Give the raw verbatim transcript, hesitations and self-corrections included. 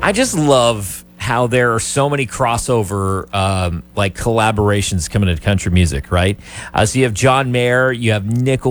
I just love how there are so many crossover um, like collaborations coming into country music, right? Uh, so you have John Mayer, you have Nickel.